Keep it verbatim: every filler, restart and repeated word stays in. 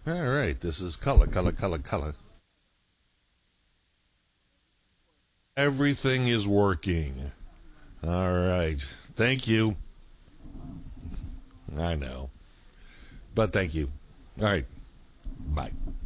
All right, this is color, color, color, color. Everything is working. All right. Thank you. I know. But thank you. All right. Bye.